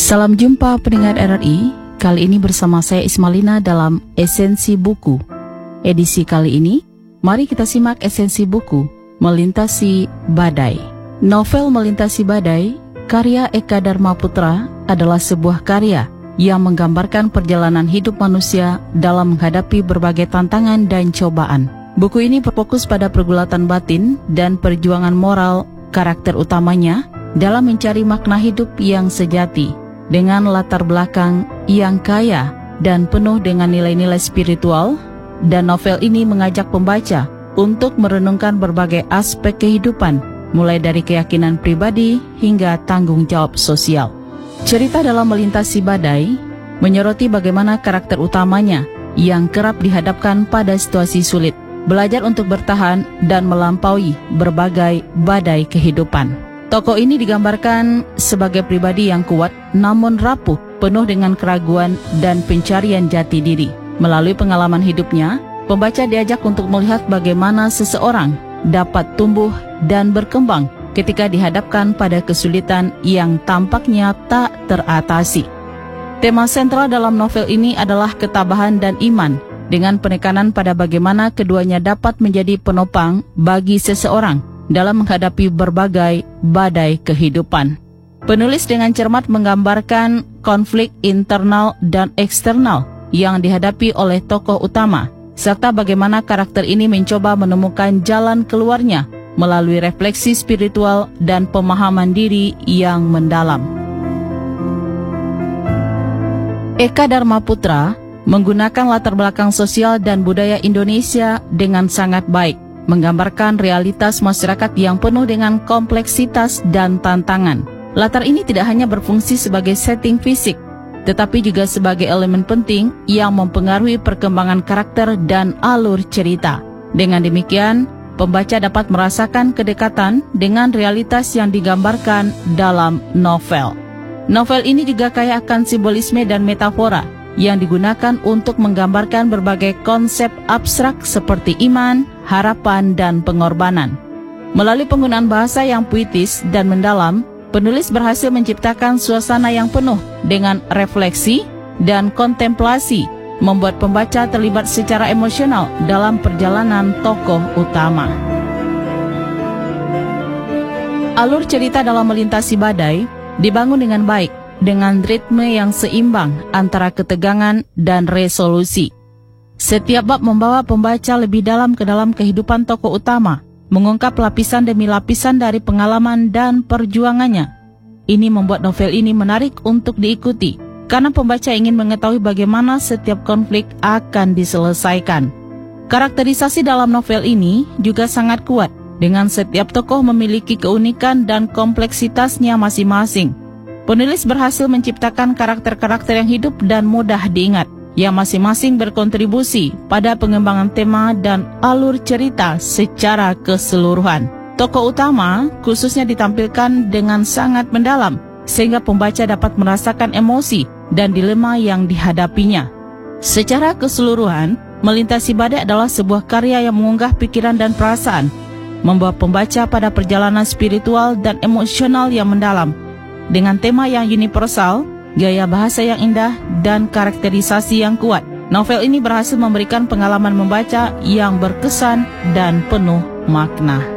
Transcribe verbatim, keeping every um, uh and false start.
Salam jumpa pendengar R R I, kali ini bersama saya Ismalina dalam Esensi Buku. Edisi kali ini, mari kita simak esensi buku Melintasi Badai. Novel Melintasi Badai, karya Eka Dharma Putra, adalah sebuah karya yang menggambarkan perjalanan hidup manusia dalam menghadapi berbagai tantangan dan cobaan. Buku ini berfokus pada pergulatan batin dan perjuangan moral karakter utamanya dalam mencari makna hidup yang sejati, dengan latar belakang yang kaya dan penuh dengan nilai-nilai spiritual, dan novel ini mengajak pembaca untuk merenungkan berbagai aspek kehidupan, mulai dari keyakinan pribadi hingga tanggung jawab sosial. Cerita dalam Melintasi Badai menyoroti bagaimana karakter utamanya yang kerap dihadapkan pada situasi sulit, belajar untuk bertahan dan melampaui berbagai badai kehidupan. Tokoh ini digambarkan sebagai pribadi yang kuat namun rapuh, penuh dengan keraguan dan pencarian jati diri. Melalui pengalaman hidupnya, pembaca diajak untuk melihat bagaimana seseorang dapat tumbuh dan berkembang ketika dihadapkan pada kesulitan yang tampaknya tak teratasi. Tema sentral dalam novel ini adalah ketabahan dan iman, dengan penekanan pada bagaimana keduanya dapat menjadi penopang bagi seseorang dalam menghadapi berbagai badai kehidupan. Penulis dengan cermat menggambarkan konflik internal dan eksternal yang dihadapi oleh tokoh utama, serta bagaimana karakter ini mencoba menemukan jalan keluarnya melalui refleksi spiritual dan pemahaman diri yang mendalam. Eka Dharma Putra menggunakan latar belakang sosial dan budaya Indonesia dengan sangat baik, menggambarkan realitas masyarakat yang penuh dengan kompleksitas dan tantangan. Latar ini tidak hanya berfungsi sebagai setting fisik, tetapi juga sebagai elemen penting yang mempengaruhi perkembangan karakter dan alur cerita. Dengan demikian, pembaca dapat merasakan kedekatan dengan realitas yang digambarkan dalam novel. Novel ini juga kaya akan simbolisme dan metafora yang digunakan untuk menggambarkan berbagai konsep abstrak seperti iman, harapan, dan pengorbanan. Melalui penggunaan bahasa yang puitis dan mendalam, penulis berhasil menciptakan suasana yang penuh dengan refleksi dan kontemplasi, membuat pembaca terlibat secara emosional dalam perjalanan tokoh utama. Alur cerita dalam Melintasi Badai dibangun dengan baik, dengan ritme yang seimbang antara ketegangan dan resolusi. Setiap bab membawa pembaca lebih dalam ke dalam kehidupan tokoh utama, mengungkap lapisan demi lapisan dari pengalaman dan perjuangannya. Ini membuat novel ini menarik untuk diikuti, karena pembaca ingin mengetahui bagaimana setiap konflik akan diselesaikan. Karakterisasi dalam novel ini juga sangat kuat, dengan setiap tokoh memiliki keunikan dan kompleksitasnya masing-masing. Penulis berhasil menciptakan karakter-karakter yang hidup dan mudah diingat, yang masing-masing berkontribusi pada pengembangan tema dan alur cerita secara keseluruhan. Tokoh utama khususnya ditampilkan dengan sangat mendalam, sehingga pembaca dapat merasakan emosi dan dilema yang dihadapinya. Secara keseluruhan, Melintasi Badai adalah sebuah karya yang mengunggah pikiran dan perasaan, membawa pembaca pada perjalanan spiritual dan emosional yang mendalam. Dengan tema yang universal, gaya bahasa yang indah, dan karakterisasi yang kuat, novel ini berhasil memberikan pengalaman membaca yang berkesan dan penuh makna.